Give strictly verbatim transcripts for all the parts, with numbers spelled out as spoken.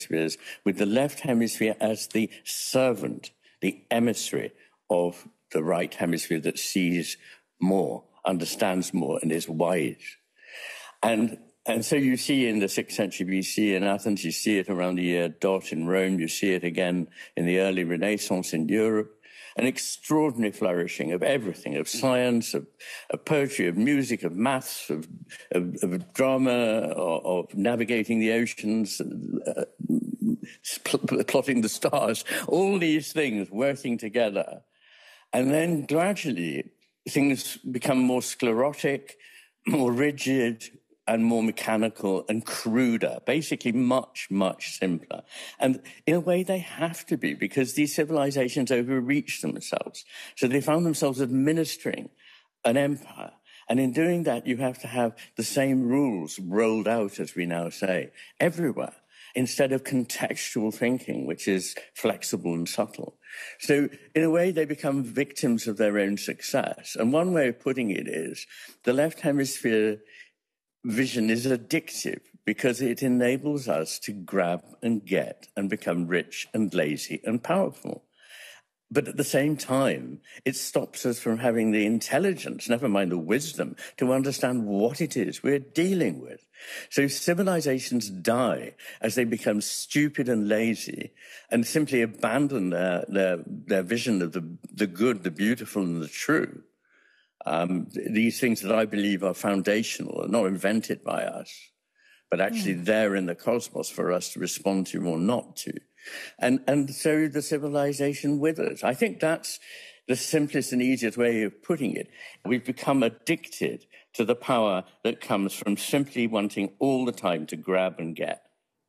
hemispheres, with the left hemisphere as the servant, the emissary of the right hemisphere that sees more, understands more, and is wise. And and so you see in the sixth century B C in Athens, you see it around the year dot in Rome, you see it again in the early Renaissance in Europe, an extraordinary flourishing of everything, of science, of, of poetry, of music, of maths, of, of, of drama, of, of navigating the oceans, uh, plotting the stars, all these things working together. And then gradually things become more sclerotic, more rigid, and more mechanical and cruder, basically much, much simpler. And in a way, they have to be, because these civilizations overreached themselves. So they found themselves administering an empire. And in doing that, you have to have the same rules rolled out, as we now say, everywhere, instead of contextual thinking, which is flexible and subtle. So in a way, they become victims of their own success. And one way of putting it is the left hemisphere vision is addictive because it enables us to grab and get and become rich and lazy and powerful. But at the same time, it stops us from having the intelligence, never mind the wisdom, to understand what it is we're dealing with. So civilizations die as they become stupid and lazy and simply abandon their, their, their vision of the, the good, the beautiful, and the true. Um, these things that I believe are foundational are not invented by us, but actually mm. there in the cosmos for us to respond to or not to. And, and so the civilization withers. I think that's the simplest and easiest way of putting it. We've become addicted to the power that comes from simply wanting all the time to grab and get.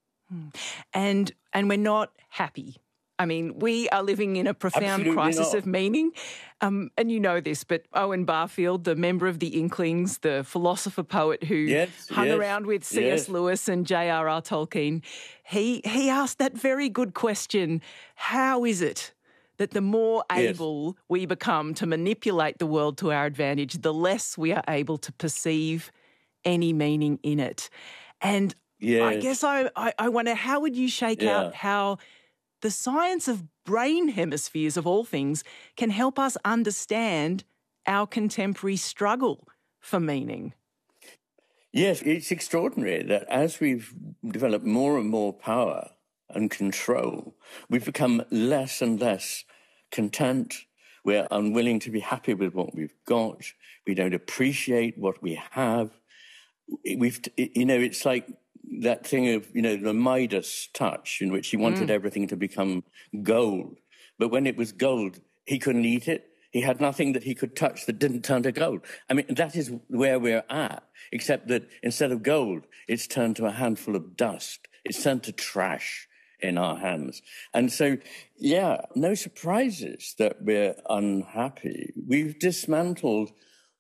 And, and we're not happy. I mean, we are living in a profound Absolutely crisis not. of meaning. Um, and you know this, but Owen Barfield, the member of the Inklings, the philosopher-poet who yes, hung yes, around with C S yes. Lewis and J R R Tolkien, he, he asked that very good question, how is it that the more able yes. we become to manipulate the world to our advantage, the less we are able to perceive any meaning in it? And yes. I guess I, I, I wonder, how would you shake yeah. out how the science of brain hemispheres, of all things, can help us understand our contemporary struggle for meaning? Yes, it's extraordinary that as we've developed more and more power and control, we've become less and less content. We're unwilling to be happy with what we've got. We don't appreciate what we have. We've, you know, it's like that thing of, you know, the Midas touch, in which he wanted mm. everything to become gold. But when it was gold, he couldn't eat it. He had nothing that he could touch that didn't turn to gold. I mean, that is where we're at, except that instead of gold, it's turned to a handful of dust. It's turned to trash in our hands. And so, yeah, no surprises that we're unhappy. We've dismantled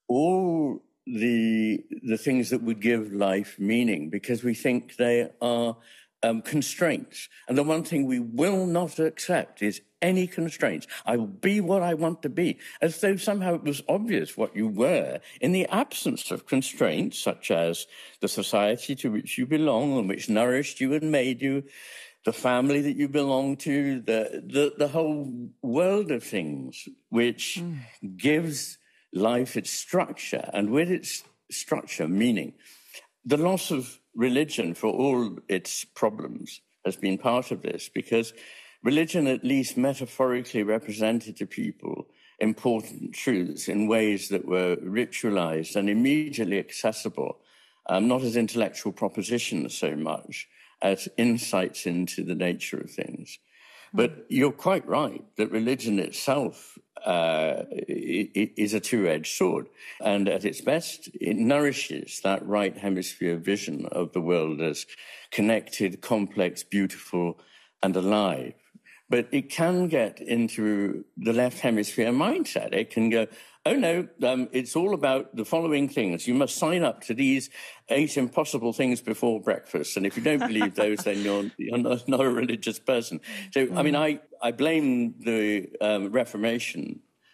all the the things that would give life meaning because we think they are um, constraints. And the one thing we will not accept is any constraints. I will be what I want to be, as though somehow it was obvious what you were in the absence of constraints, such as the society to which you belong and which nourished you and made you, the family that you belong to, the the, the whole world of things which mm. gives life its structure, and with its structure, meaning. The loss of religion for all its problems has been part of this, because religion at least metaphorically represented to people important truths in ways that were ritualized and immediately accessible, um, not as intellectual propositions so much as insights into the nature of things. But you're quite right that religion itself uh, is a two-edged sword. And at its best, it nourishes that right hemisphere vision of the world as connected, complex, beautiful, and alive. But it can get into the left hemisphere mindset. It can go, oh, no, um, it's all about the following things. You must sign up to these eight impossible things before breakfast. And if you don't believe those, then you're, you're not, not a religious person. So, mm. I mean, I, I blame the um, Reformation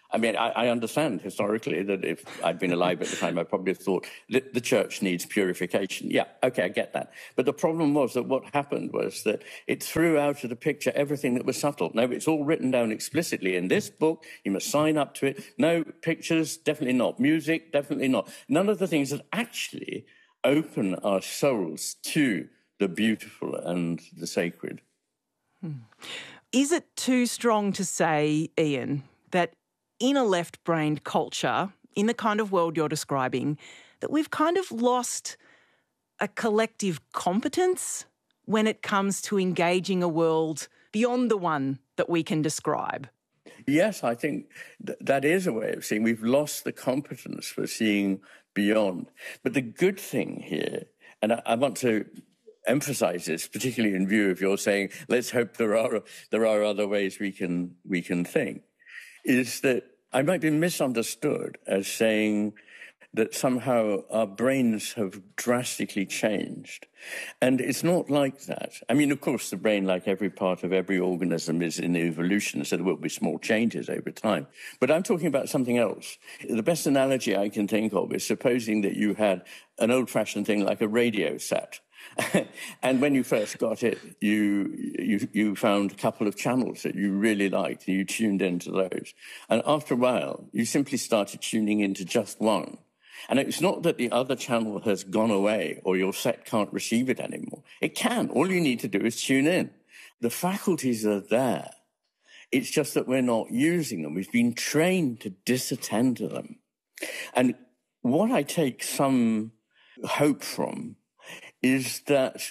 I mean, I, I understand historically that if I'd been alive at the time, I probably thought that the church needs purification. Yeah, okay, I get that. But the problem was that what happened was that it threw out of the picture everything that was subtle. No, it's all written down explicitly in this book. You must sign up to it. No, pictures, definitely not. Music, definitely not. None of the things that actually open our souls to the beautiful and the sacred. Hmm. Is it too strong to say, Ian, that in a left-brained culture, in the kind of world you're describing, that we've kind of lost a collective competence when it comes to engaging a world beyond the one that we can describe? Yes, I think th- that is a way of seeing. We've lost the competence for seeing beyond. But the good thing here, and I, I want to emphasize this, particularly in view of your saying, let's hope there are there are other ways we can we can think, is that I might be misunderstood as saying that somehow our brains have drastically changed. And it's not like that. I mean, of course, the brain, like every part of every organism, is in evolution, so there will be small changes over time. But I'm talking about something else. The best analogy I can think of is supposing that you had an old-fashioned thing like a radio set. And when you first got it, you, you you found a couple of channels that you really liked, and you tuned into those. And after a while, you simply started tuning into just one. And it's not that the other channel has gone away or your set can't receive it anymore. It can. All you need to do is tune in. The faculties are there. It's just that we're not using them. We've been trained to disattend to them. And what I take some hope from is that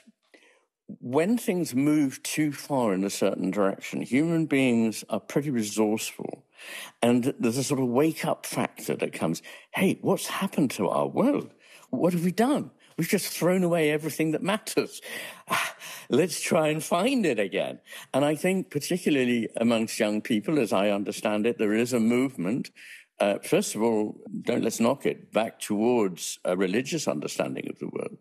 when things move too far in a certain direction, human beings are pretty resourceful. And there's a sort of wake-up factor that comes, hey, what's happened to our world? What have we done? We've just thrown away everything that matters. Let's try and find it again. And I think particularly amongst young people, as I understand it, there is a movement. Uh, first of all, don't let's knock it, back towards a religious understanding of the world,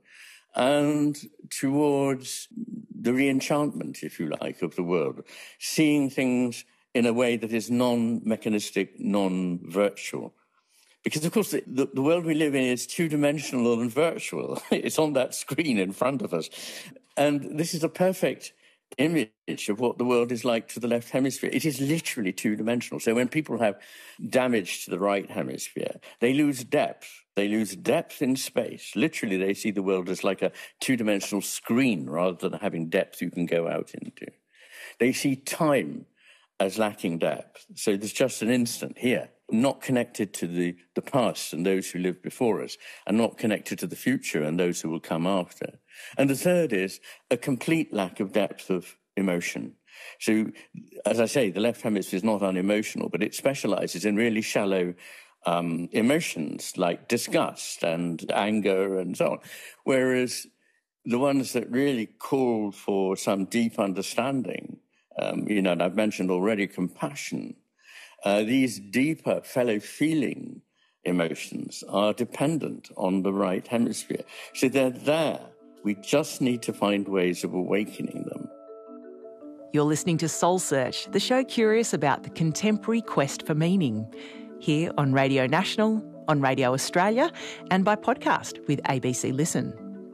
and towards the re-enchantment, if you like, of the world, seeing things in a way that is non-mechanistic, non-virtual. Because, of course, the, the, the world we live in is two-dimensional and virtual. It's on that screen in front of us. And this is a perfect image of what the world is like to the left hemisphere. It is literally two-dimensional. So when people have damage to the right hemisphere, they lose depth. They lose depth in space. Literally, they see the world as like a two-dimensional screen rather than having depth you can go out into. They see time as lacking depth. So there's just an instant here, not connected to the, the past and those who lived before us, and not connected to the future and those who will come after. And the third is a complete lack of depth of emotion. So, as I say, the left hemisphere is not unemotional, but it specializes in really shallow um, emotions like disgust and anger and so on. Whereas the ones that really call for some deep understanding, Um, you know, and I've mentioned already compassion. Uh, these deeper fellow-feeling emotions are dependent on the right hemisphere. So they're there. We just need to find ways of awakening them. You're listening to Soul Search, the show curious about the contemporary quest for meaning, here on Radio National, on Radio Australia, and by podcast with A B C Listen.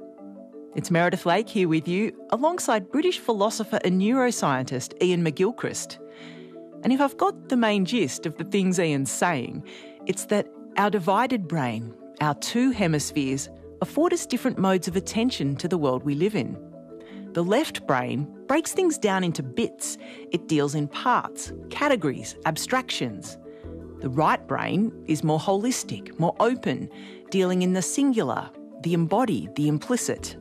It's Meredith Lake here with you, alongside British philosopher and neuroscientist Iain McGilchrist. And if I've got the main gist of the things Ian's saying, it's that our divided brain, our two hemispheres, afford us different modes of attention to the world we live in. The left brain breaks things down into bits. It deals in parts, categories, abstractions. The right brain is more holistic, more open, dealing in the singular, the embodied, the implicit.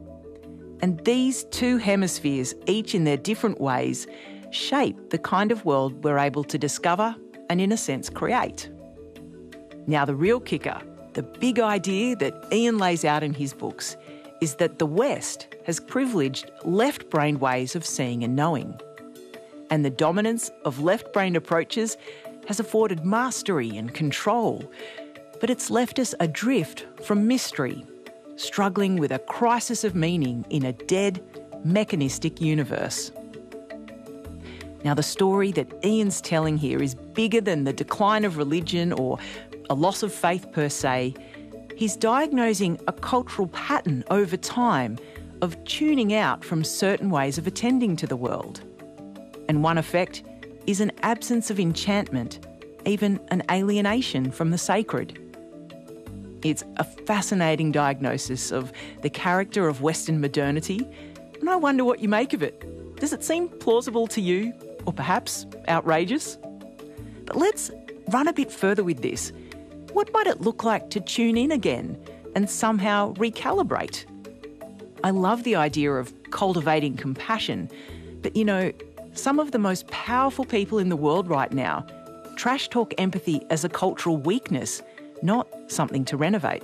And these two hemispheres, each in their different ways, shape the kind of world we're able to discover and, in a sense, create. Now, the real kicker, the big idea that Ian lays out in his books, is that the West has privileged left-brained ways of seeing and knowing. And the dominance of left-brained approaches has afforded mastery and control, but it's left us adrift from mystery, struggling with a crisis of meaning in a dead, mechanistic universe. Now, the story that Ian's telling here is bigger than the decline of religion or a loss of faith per se. He's diagnosing a cultural pattern over time of tuning out from certain ways of attending to the world. And one effect is an absence of enchantment, even an alienation from the sacred. It's a fascinating diagnosis of the character of Western modernity, and I wonder what you make of it. Does it seem plausible to you, or perhaps outrageous? But let's run a bit further with this. What might it look like to tune in again and somehow recalibrate? I love the idea of cultivating compassion, but you know, some of the most powerful people in the world right now trash talk empathy as a cultural weakness, not something to renovate.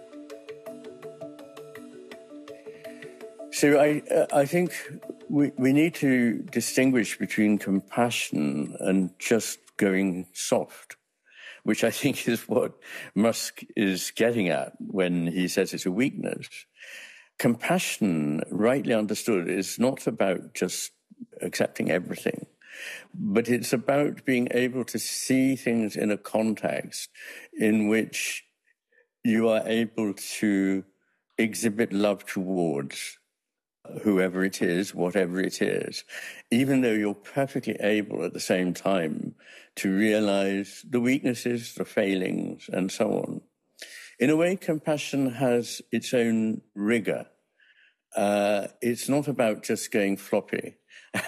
So I, uh, I think we, we need to distinguish between compassion and just going soft, which I think is what Musk is getting at when he says it's a weakness. Compassion, rightly understood, is not about just accepting everything, but it's about being able to see things in a context in which you are able to exhibit love towards whoever it is, whatever it is, even though you're perfectly able at the same time to realize the weaknesses, the failings, and so on. In a way, compassion has its own rigor. Uh, it's not about just going floppy.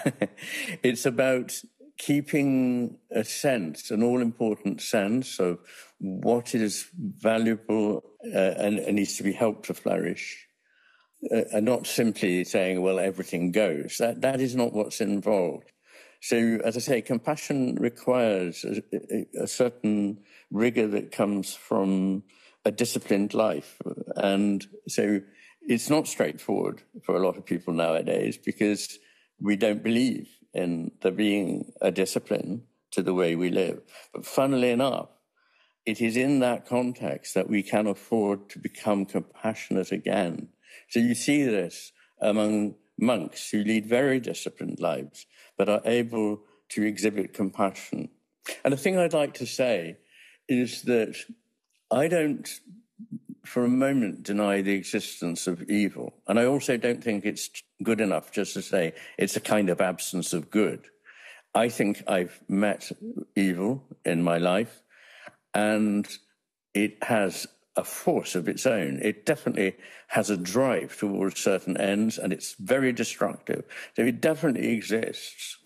It's about keeping a sense, an all-important sense of what is valuable uh, and, and needs to be helped to flourish. Uh, and not simply saying, well, everything goes. That that is not what's involved. So, as I say, compassion requires a, a, a certain rigor that comes from a disciplined life. And so it's not straightforward for a lot of people nowadays because we don't believe in there being a discipline to the way we live. But funnily enough, it is in that context that we can afford to become compassionate again. So you see this among monks who lead very disciplined lives, but are able to exhibit compassion. And the thing I'd like to say is that I don't, for a moment, deny the existence of evil. And I also don't think it's good enough just to say it's a kind of absence of good. I think I've met evil in my life, and it has a force of its own. It definitely has a drive towards certain ends, and it's very destructive. So it definitely exists.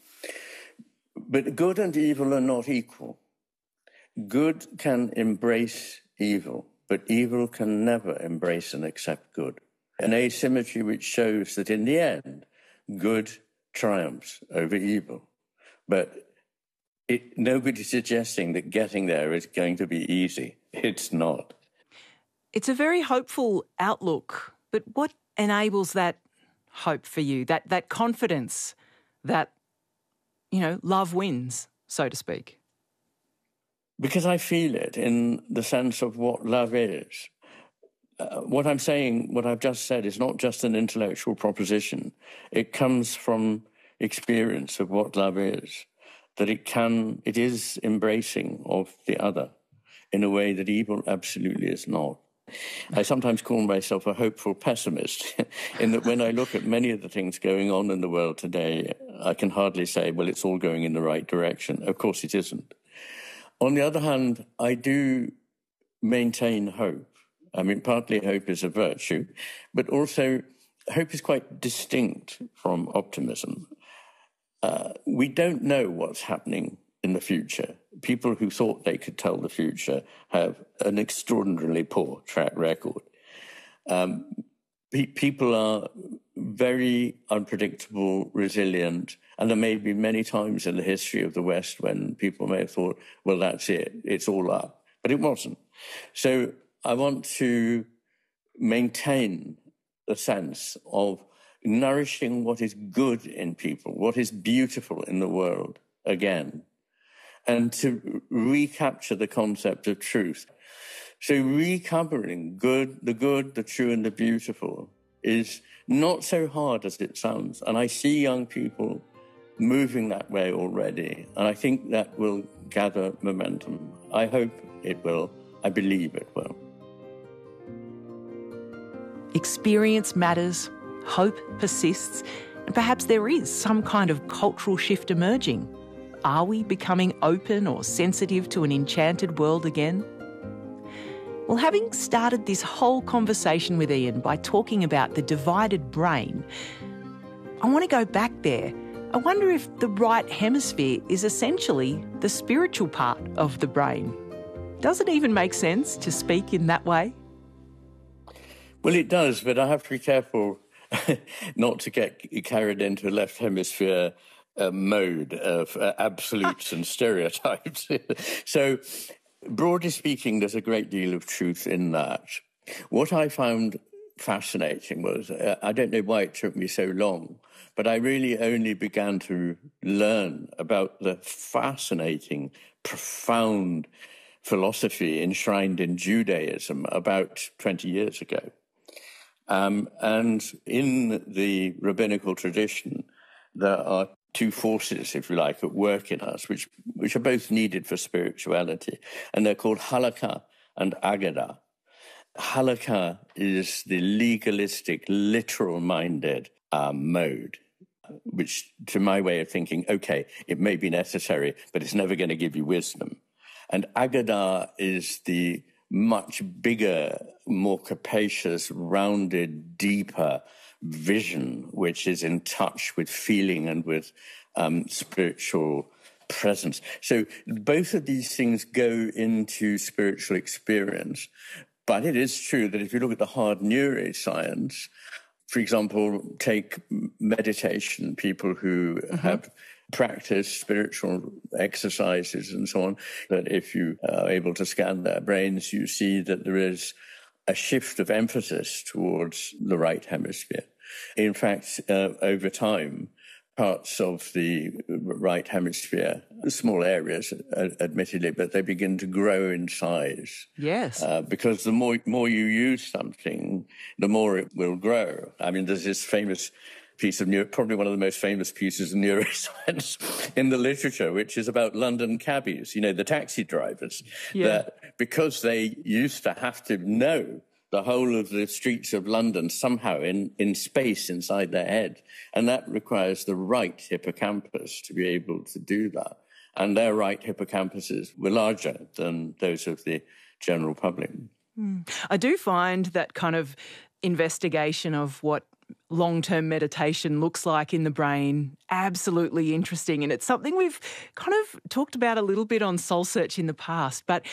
But good and evil are not equal. Good can embrace evil, but evil can never embrace and accept good. An asymmetry which shows that in the end, good triumphs over evil. But it, nobody's suggesting that getting there is going to be easy. It's not. It's a very hopeful outlook, but what enables that hope for you, that that confidence that, you know, love wins, so to speak? Because I feel it in the sense of what love is. Uh, what I'm saying, what I've just said, is not just an intellectual proposition. It comes from experience of what love is, that it can, it is embracing of the other in a way that evil absolutely is not. I sometimes call myself a hopeful pessimist, in that when I look at many of the things going on in the world today, I can hardly say, well, it's all going in the right direction. Of course it isn't. On the other hand, I do maintain hope. I mean, partly hope is a virtue, but also hope is quite distinct from optimism. Uh, we don't know what's happening in the future. People who thought they could tell the future have an extraordinarily poor track record. Um, pe- people are very unpredictable, resilient, and there may be many times in the history of the West when people may have thought, well, that's it, it's all up. But it wasn't. So I want to maintain the sense of nourishing what is good in people, what is beautiful in the world again, and to recapture the concept of truth. So recovering good, the good, the true, and the beautiful is not so hard as it sounds. And I see young people moving that way already, and I think that will gather momentum. I hope it will. I believe it will. Experience matters, hope persists, and perhaps there is some kind of cultural shift emerging. Are we becoming open or sensitive to an enchanted world again? Well, having started this whole conversation with Ian by talking about the divided brain, I want to go back there. I wonder if the right hemisphere is essentially the spiritual part of the brain. Does it even make sense to speak in that way? Well, it does, but I have to be careful not to get carried into a left hemisphere uh, mode of uh, absolutes and stereotypes. So, broadly speaking, there's a great deal of truth in that. What I found fascinating was, uh, I don't know why it took me so long, but I really only began to learn about the fascinating, profound philosophy enshrined in Judaism about twenty years ago. Um, and in the rabbinical tradition, there are two forces, if you like, at work in us, which, which are both needed for spirituality. And they're called halakha and agadah. Halakha is the legalistic, literal-minded um, mode, which, to my way of thinking, okay, it may be necessary, but it's never going to give you wisdom. And agadah is the much bigger, more capacious, rounded, deeper vision, which is in touch with feeling and with um, spiritual presence. So both of these things go into spiritual experience. But it is true that if you look at the hard neuroscience, for example, take meditation, people who mm-hmm. have practiced spiritual exercises and so on, that if you are able to scan their brains, you see that there is a shift of emphasis towards the right hemisphere. In fact, uh, over time, parts of the right hemisphere, small areas, uh, admittedly, but they begin to grow in size. Yes. Uh, because the more, more you use something, the more it will grow. I mean, there's this famous piece of neuro, probably one of the most famous pieces of neuroscience in the literature, which is about London cabbies, you know, the taxi drivers, yeah. that because they used to have to know the whole of the streets of London somehow in, in space inside their head. And that requires the right hippocampus to be able to do that. And their right hippocampuses were larger than those of the general public. Mm. I do find that kind of investigation of what long-term meditation looks like in the brain absolutely interesting. And it's something we've kind of talked about a little bit on Soul Search in the past. But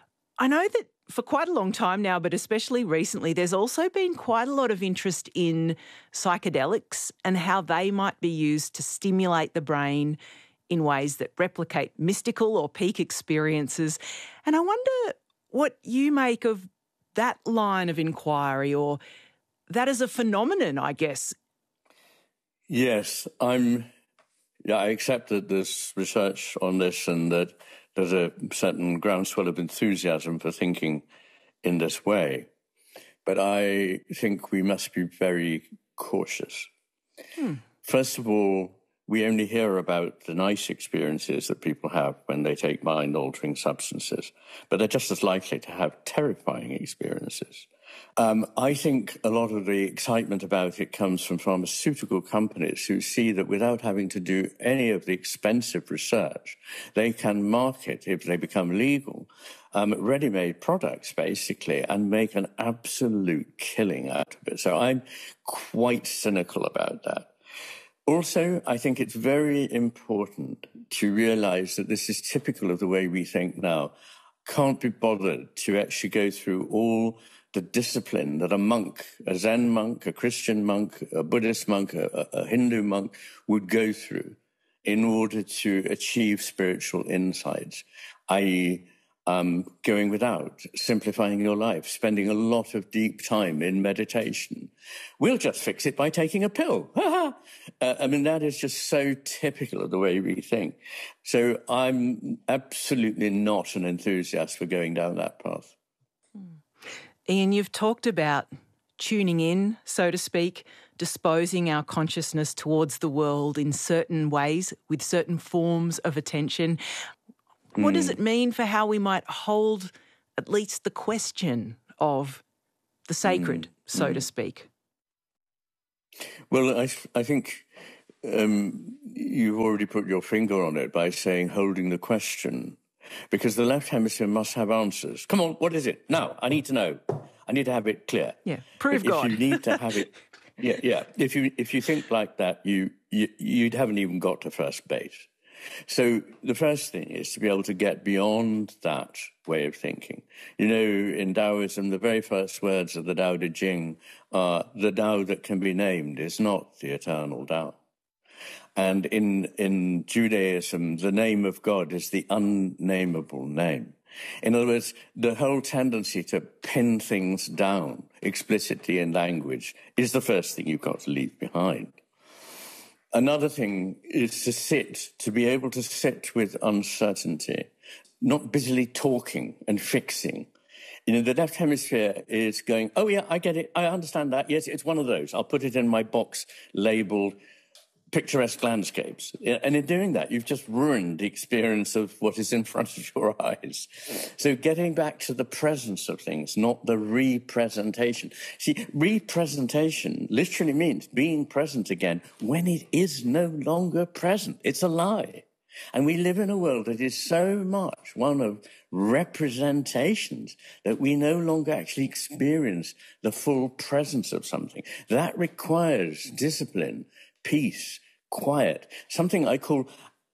I know that for quite a long time now, but especially recently, there's also been quite a lot of interest in psychedelics and how they might be used to stimulate the brain in ways that replicate mystical or peak experiences. And I wonder what you make of that line of inquiry, or that as a phenomenon, I guess. Yes, I'm. Yeah, I accept that there's research on this and that there's a certain groundswell of enthusiasm for thinking in this way. But I think we must be very cautious. Hmm. First of all, we only hear about the nice experiences that people have when they take mind-altering substances, but they're just as likely to have terrifying experiences. Um, I think a lot of the excitement about it comes from pharmaceutical companies who see that without having to do any of the expensive research, they can market, if they become legal, um, ready-made products, basically, and make an absolute killing out of it. So I'm quite cynical about that. Also, I think it's very important to realize that this is typical of the way we think now. Can't be bothered to actually go through all the discipline that a monk, a Zen monk, a Christian monk, a Buddhist monk, a, a Hindu monk would go through in order to achieve spiritual insights, that is, um, going without, simplifying your life, spending a lot of deep time in meditation. We'll just fix it by taking a pill. uh, I mean, that is just so typical of the way we think. So I'm absolutely not an enthusiast for going down that path. Ian, you've talked about tuning in, so to speak, disposing our consciousness towards the world in certain ways, with certain forms of attention. What mm. does it mean for how we might hold at least the question of the sacred, mm. so mm. to speak? Well, I, I think um, you've already put your finger on it by saying holding the question, because the left hemisphere must have answers. Come on, what is it? Now, I need to know. I need to have it clear. Yeah, prove but God. If you need to have it, yeah, yeah. If you if you think like that, you, you you haven't even got to first base. So the first thing is to be able to get beyond that way of thinking. You know, in Taoism, the very first words of the Tao Te Ching are, the Tao that can be named is not the eternal Tao. And in, in Judaism, the name of God is the unnameable name. In other words, the whole tendency to pin things down explicitly in language is the first thing you've got to leave behind. Another thing is to sit, to be able to sit with uncertainty, not busily talking and fixing. You know, the left hemisphere is going, oh, yeah, I get it. I understand that. Yes, it's one of those. I'll put it in my box labeled picturesque landscapes. And in doing that, you've just ruined the experience of what is in front of your eyes. So getting back to the presence of things, not the representation. See, representation literally means being present again when it is no longer present. It's a lie. And we live in a world that is so much one of representations that we no longer actually experience the full presence of something. That requires discipline, peace, quiet, something I call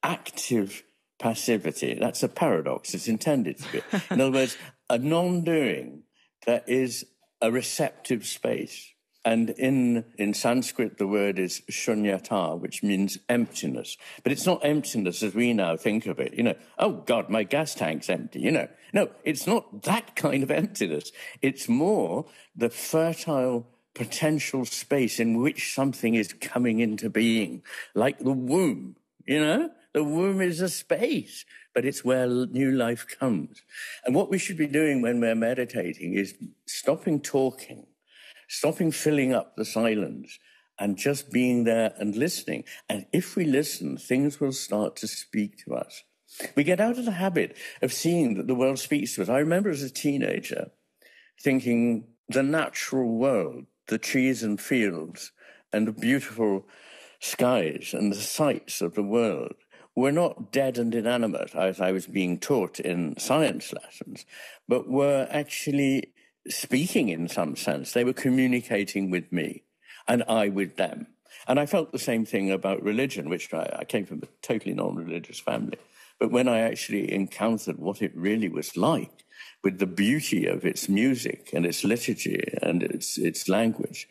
active passivity. That's a paradox. It's intended to be. In other words, a non-doing that is a receptive space. And in, in Sanskrit, the word is shunyata, which means emptiness. But it's not emptiness as we now think of it. You know, oh, God, my gas tank's empty. You know, no, it's not that kind of emptiness. It's more the fertile potential space in which something is coming into being, like the womb, you know? The womb is a space, but it's where new life comes. And what we should be doing when we're meditating is stopping talking, stopping filling up the silence, and just being there and listening. And if we listen, things will start to speak to us. We get out of the habit of seeing that the world speaks to us. I remember as a teenager thinking the natural world, the trees and fields and the beautiful skies and the sights of the world were not dead and inanimate, as I was being taught in science lessons, but were actually speaking in some sense. They were communicating with me and I with them. And I felt the same thing about religion, which I, I came from a totally non-religious family. But when I actually encountered what it really was like, with the beauty of its music and its liturgy and its its language,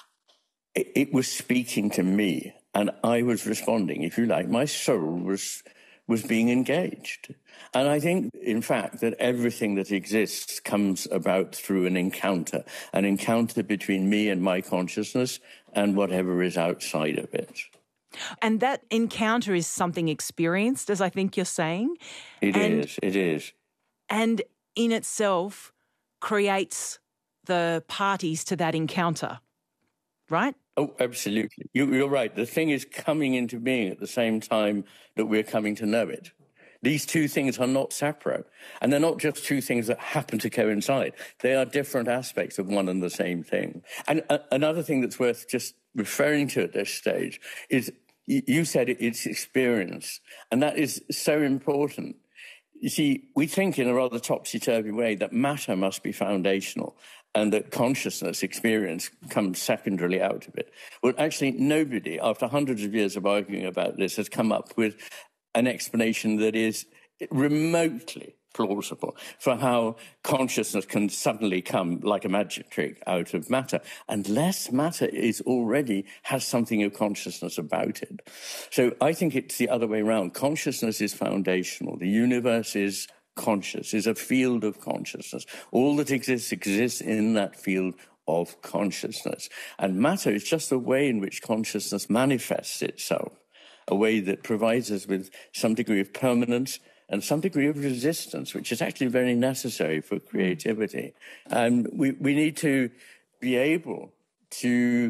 it, it was speaking to me, and I was responding, if you like. My soul was was being engaged. And I think, in fact, that everything that exists comes about through an encounter, an encounter between me and my consciousness and whatever is outside of it. And that encounter is something experienced, as I think you're saying. It and, is, it is. And in itself creates the parties to that encounter, right? Oh, absolutely. You, you're right. The thing is coming into being at the same time that we're coming to know it. These two things are not separate. And they're not just two things that happen to coincide. They are different aspects of one and the same thing. And uh, another thing that's worth just referring to at this stage is, you said it, it's experience. And that is so important. You see, we think in a rather topsy-turvy way that matter must be foundational and that consciousness, experience, comes secondarily out of it. Well, actually, nobody, after hundreds of years of arguing about this, has come up with an explanation that is remotely plausible for how consciousness can suddenly come like a magic trick out of matter, unless matter is already has something of consciousness about it. So I think it's the other way around. Consciousness is foundational. The universe is conscious, is a field of consciousness. All that exists exists in that field of consciousness. And matter is just a way in which consciousness manifests itself, a way that provides us with some degree of permanence and some degree of resistance, which is actually very necessary for creativity. And we, we need to be able to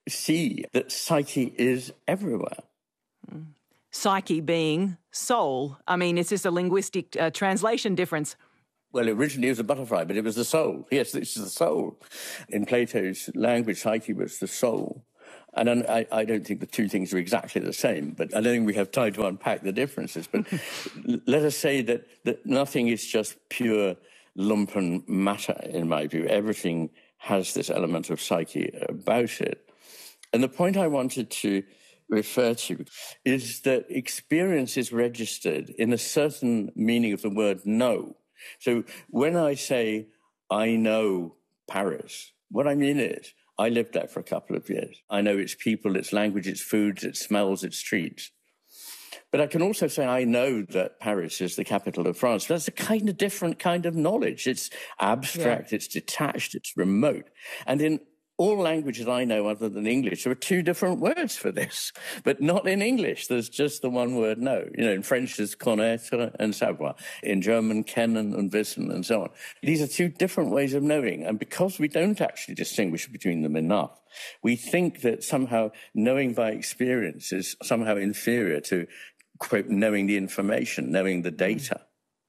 see that psyche is everywhere. Mm. Psyche being soul. I mean, it's just a linguistic uh, translation difference. Well, originally it was a butterfly, but it was the soul. Yes, this is the soul. In Plato's language, psyche was the soul. And I, I don't think the two things are exactly the same, but I don't think we have time to unpack the differences. But let us say that, that nothing is just pure lumpen matter, in my view. Everything has this element of psyche about it. And the point I wanted to refer to is that experience is registered in a certain meaning of the word know. So when I say, I know Paris, what I mean is, I lived there for a couple of years. I know its people, its language, its foods, its smells, its streets. But I can also say I know that Paris is the capital of France. That's a kind of different kind of knowledge. It's abstract, yeah. It's detached, it's remote. And in all languages I know other than English, there are two different words for this, but not in English. There's just the one word know. You know, in French, there's connaître and savoir. In German, kennen and wissen and so on. These are two different ways of knowing. And because we don't actually distinguish between them enough, we think that somehow knowing by experience is somehow inferior to, quote, knowing the information, knowing the data.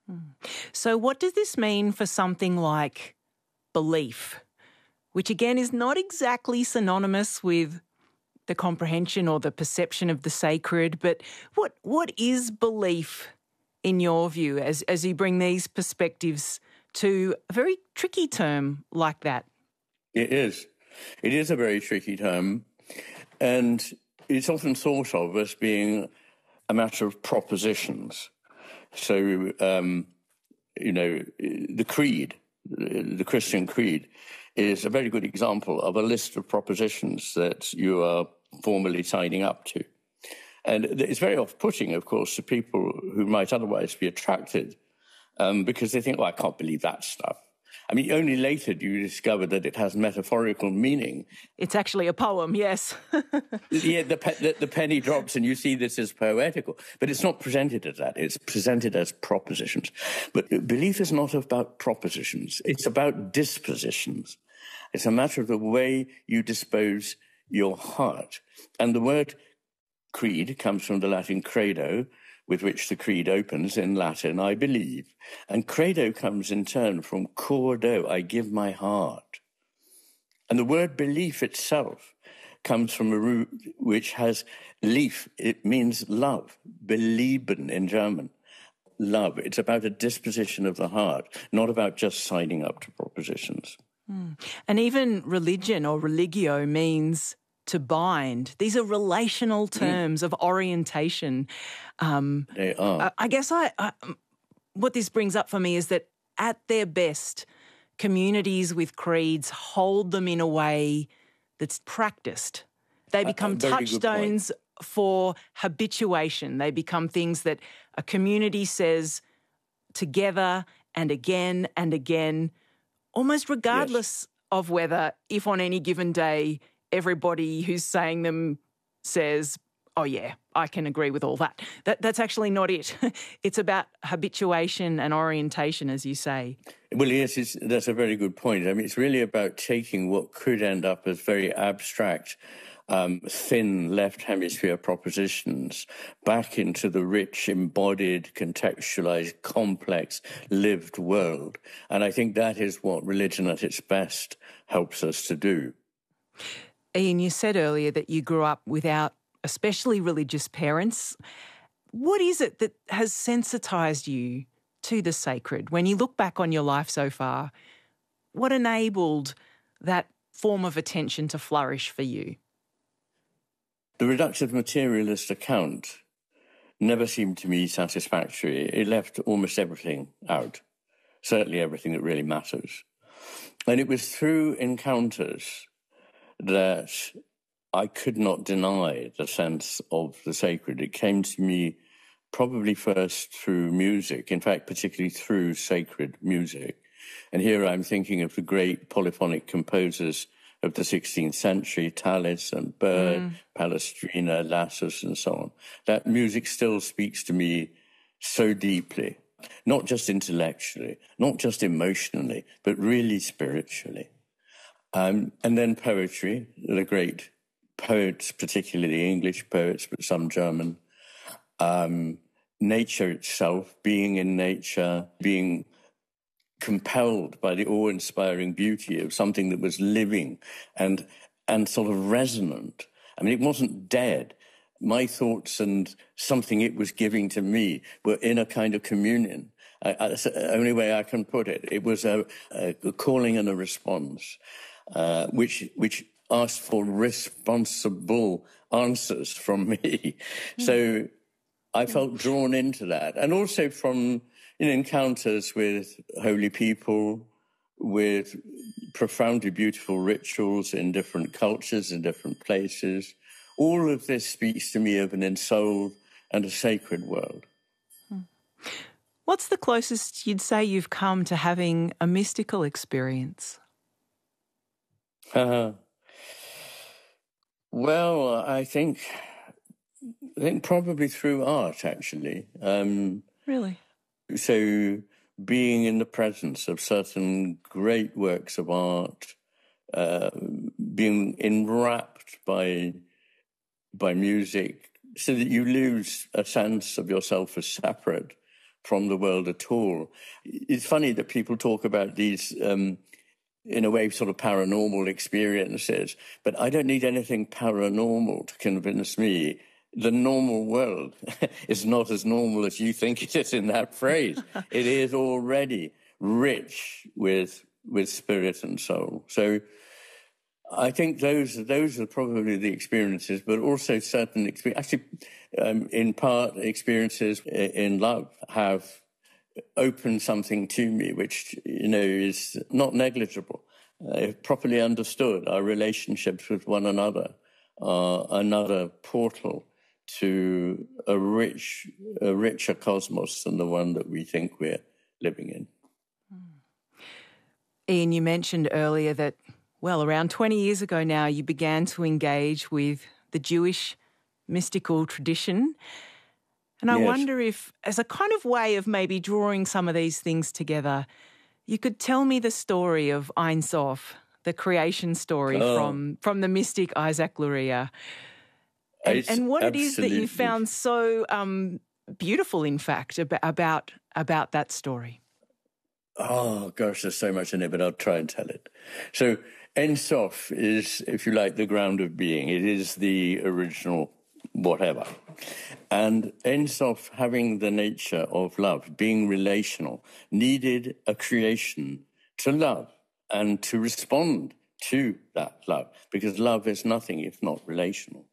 So what does this mean for something like belief, which again is not exactly synonymous with the comprehension or the perception of the sacred, but what what is belief in your view as, as you bring these perspectives to a very tricky term like that? It is. It is a very tricky term, and it's often thought of as being a matter of propositions. So, um, you know, the creed, the Christian creed, is a very good example of a list of propositions that you are formally signing up to. And it's very off-putting, of course, to people who might otherwise be attracted um, because they think, well, I can't believe that stuff. I mean, only later do you discover that it has metaphorical meaning. It's actually a poem, yes. Yeah, the, pe- the, the penny drops and you see this as poetical. But it's not presented as that. It's presented as propositions. But belief is not about propositions. It's about dispositions. It's a matter of the way you dispose your heart. And the word creed comes from the Latin credo, with which the creed opens in Latin, I believe. And credo comes in turn from cordo, I give my heart. And the word belief itself comes from a root which has lief. It means love, belieben in German, love. It's about a disposition of the heart, not about just signing up to propositions. Mm. And even religion or religio means to bind. These are relational terms mm. of orientation. Um, they are. I, I guess I, I, what this brings up for me is that at their best, communities with creeds hold them in a way that's practiced. They become touchstones for habituation. They become things that a community says together and again and again, almost regardless yes. of whether, if on any given day, everybody who's saying them says, oh, yeah, I can agree with all that. that that's actually not it. It's about habituation and orientation, as you say. Well, yes, it's, that's a very good point. I mean, it's really about taking what could end up as very abstract, um, thin left hemisphere propositions back into the rich, embodied, contextualized, complex, lived world. And I think that is what religion at its best helps us to do. Ian, you said earlier that you grew up without especially religious parents. What is it that has sensitised you to the sacred? When you look back on your life so far, what enabled that form of attention to flourish for you? The reductive materialist account never seemed to me satisfactory. It left almost everything out, certainly everything that really matters. And it was through encounters that I could not deny the sense of the sacred. It came to me probably first through music, in fact, particularly through sacred music. And here I'm thinking of the great polyphonic composers of the sixteenth century, Tallis and Byrd, mm. Palestrina, Lassus, and so on. That music still speaks to me so deeply, not just intellectually, not just emotionally, but really spiritually. Um, and then poetry, the great poets, particularly English poets, but some German, um, nature itself, being in nature, being compelled by the awe-inspiring beauty of something that was living and and sort of resonant. I mean, it wasn't dead. My thoughts and something it was giving to me were in a kind of communion. I, I, that's the only way I can put it. It was a, a calling and a response, uh, which which asked for responsible answers from me. Mm. So I felt drawn into that, and also from in encounters with holy people, with profoundly beautiful rituals in different cultures, in different places. All of this speaks to me of an ensouled and a sacred world. What's the closest you'd say you've come to having a mystical experience? Uh, well, I think, I think probably through art, actually. Um, really? So being in the presence of certain great works of art, uh, being enwrapped by by music, so that you lose a sense of yourself as separate from the world at all. It's funny that people talk about these, um, in a way, sort of paranormal experiences, but I don't need anything paranormal to convince me the normal world is not as normal as you think it is in that phrase. It is already rich with with spirit and soul. So I think those those are probably the experiences, but also certain experiences. Actually, um, in part, experiences in love have opened something to me, which, you know, is not negligible. Uh, properly understood, our relationships with one another are another portal to a rich, a richer cosmos than the one that we think we're living in. Ian, you mentioned earlier that, well, around twenty years ago now, you began to engage with the Jewish mystical tradition. And I yes. wonder if, as a kind of way of maybe drawing some of these things together, you could tell me the story of Ein Sof, the creation story oh. from, from the mystic Isaac Luria. And, and what it is that you found so um, beautiful, in fact, about, about about that story. Oh, gosh, there's so much in it, but I'll try and tell it. So Ein Sof is, if you like, the ground of being. It is the original whatever. And Ein Sof, having the nature of love, being relational, needed a creation to love and to respond to that love, because love is nothing if not relational.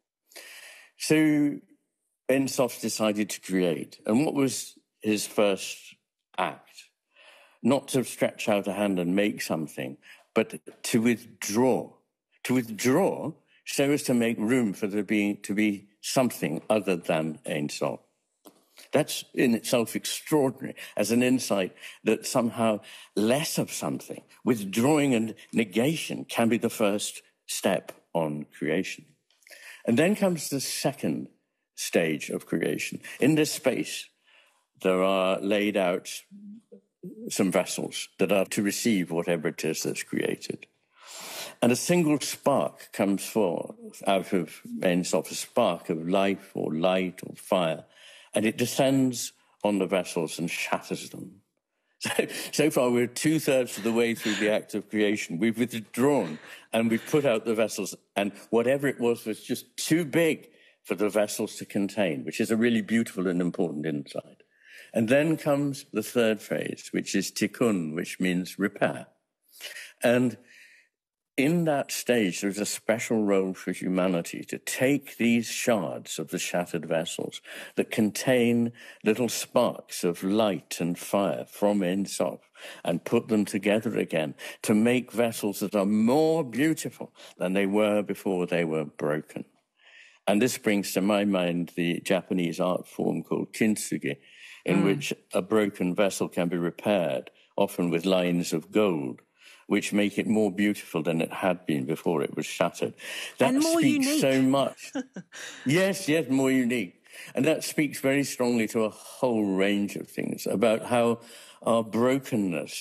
So Ein Sof decided to create. And what was his first act? Not to stretch out a hand and make something, but to withdraw. To withdraw so as to make room for there being to be something other than Ein Sof. That's in itself extraordinary as an insight that somehow less of something, withdrawing and negation, can be the first step on creation. And then comes the second stage of creation. In this space, there are laid out some vessels that are to receive whatever it is that's created. And a single spark comes forth out of Ein Sof, a spark of life or light or fire, and it descends on the vessels and shatters them. So, so far, we're two-thirds of the way through the act of creation. We've withdrawn and we've put out the vessels, and whatever it was was just too big for the vessels to contain, which is a really beautiful and important insight. And then comes the third phase, which is tikkun, which means repair. And in that stage, there's a special role for humanity to take these shards of the shattered vessels that contain little sparks of light and fire from Ein Sof and put them together again to make vessels that are more beautiful than they were before they were broken. And this brings to my mind the Japanese art form called kintsugi, in mm. which a broken vessel can be repaired, often with lines of gold, which make it more beautiful than it had been before it was shattered. That and more speaks unique. so much. yes, yes, more unique. And that speaks very strongly to a whole range of things about how our brokenness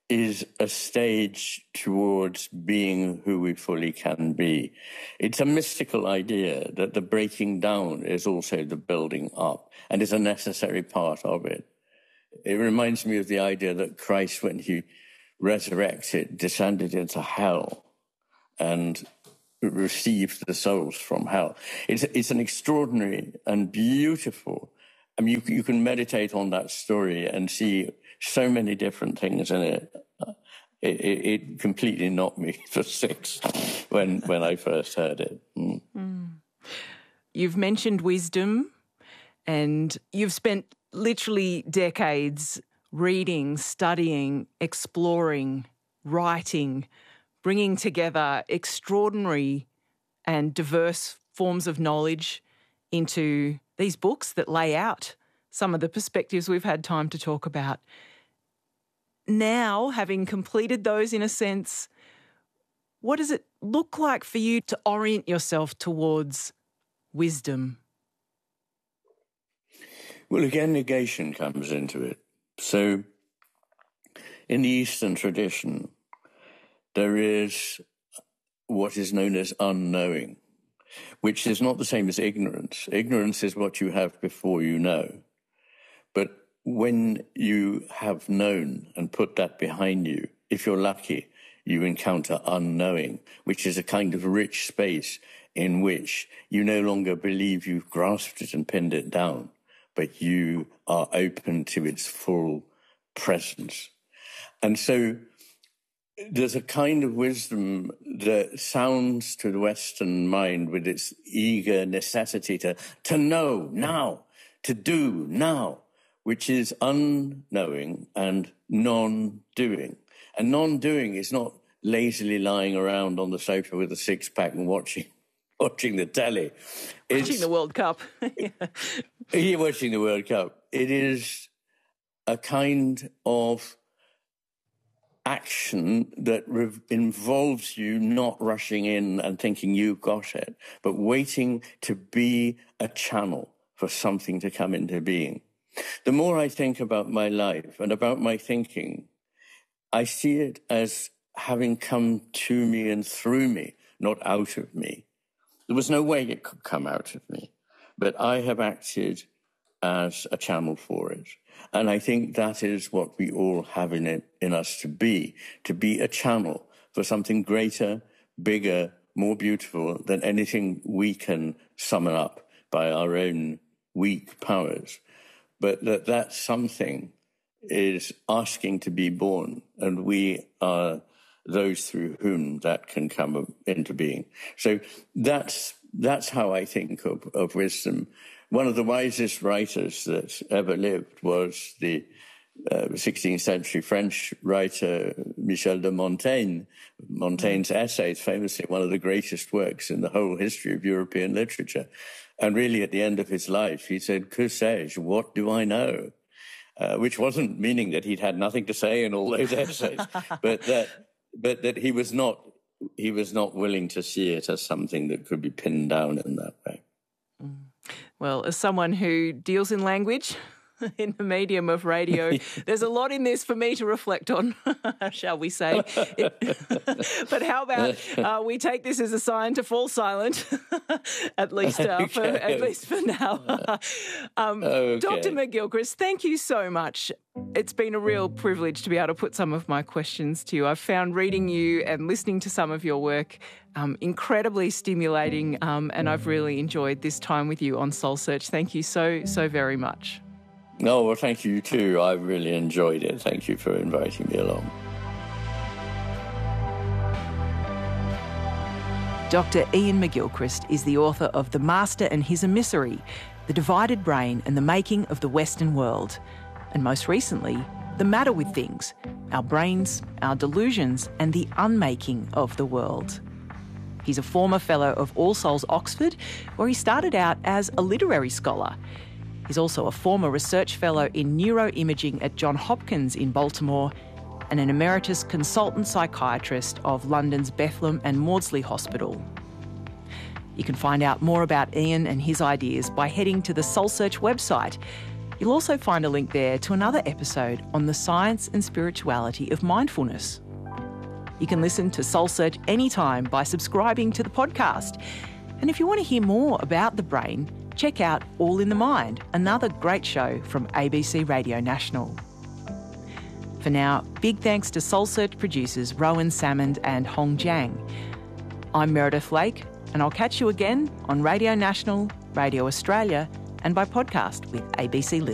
is a stage towards being who we fully can be. It's a mystical idea that the breaking down is also the building up and is a necessary part of it. It reminds me of the idea that Christ, when he resurrected, descended into hell and received the souls from hell. It's, it's an extraordinary and beautiful, I mean, you, you can meditate on that story and see so many different things in it. It, it, it completely knocked me for six when when I first heard it. Mm. Mm. You've mentioned wisdom, and you've spent literally decades reading, studying, exploring, writing, bringing together extraordinary and diverse forms of knowledge into these books that lay out some of the perspectives we've had time to talk about. Now, having completed those in a sense, what does it look like for you to orient yourself towards wisdom? Well, again, negation comes into it. So in the Eastern tradition, there is what is known as unknowing, which is not the same as ignorance. Ignorance is what you have before you know. But when you have known and put that behind you, if you're lucky, you encounter unknowing, which is a kind of rich space in which you no longer believe you've grasped it and pinned it down, but you are open to its full presence. And so there's a kind of wisdom that sounds to the Western mind with its eager necessity to, to know now, to do now, which is unknowing and non-doing. And non-doing is not lazily lying around on the sofa with a six-pack and watching watching the telly. Watching it's, the World Cup. yeah. You're watching the World Cup. It is a kind of action that re- involves you not rushing in and thinking you've got it, but waiting to be a channel for something to come into being. The more I think about my life and about my thinking, I see it as having come to me and through me, not out of me. There was no way it could come out of me, but I have acted as a channel for it. And I think that is what we all have in it, in us to be, to be a channel for something greater, bigger, more beautiful than anything we can summon up by our own weak powers. But that that something is asking to be born, and we are those through whom that can come into being. So that's that's how I think of, of wisdom. One of the wisest writers that ever lived was the uh, sixteenth century French writer Michel de Montaigne. Montaigne's Essays, famously one of the greatest works in the whole history of European literature. And really, at the end of his life, he said, "Que sais-je? What do I know?" Uh, which wasn't meaning that he'd had nothing to say in all those essays, but that but that he was not he was not willing to see it as something that could be pinned down in that way. Well, as someone who deals in language in the medium of radio, there's a lot in this for me to reflect on, shall we say. It, but how about uh, we take this as a sign to fall silent, at least uh, okay. for at least for now. um, okay. Doctor McGilchrist, thank you so much. It's been a real privilege to be able to put some of my questions to you. I've found reading you and listening to some of your work um, incredibly stimulating, um, and I've really enjoyed this time with you on Soul Search. Thank you so, so very much. No, well, thank you too. I've really enjoyed it. Thank you for inviting me along. Doctor Iain McGilchrist is the author of The Master and His Emissary, The Divided Brain and the Making of the Western World, and most recently, The Matter with Things, Our Brains, Our Delusions and the Unmaking of the World. He's a former Fellow of All Souls Oxford, where he started out as a literary scholar. He's also a former research fellow in neuroimaging at Johns Hopkins in Baltimore and an emeritus consultant psychiatrist of London's Bethlem and Maudsley Hospital. You can find out more about Iain and his ideas by heading to the Soul Search website. You'll also find a link there to another episode on the science and spirituality of mindfulness. You can listen to Soul Search anytime by subscribing to the podcast. And if you want to hear more about the brain, check out All in the Mind, another great show from A B C Radio National. For now, big thanks to Soul Search producers Rowan Salmond and Hong Jiang. I'm Meredith Lake, and I'll catch you again on Radio National, Radio Australia, and by podcast with A B C Listen.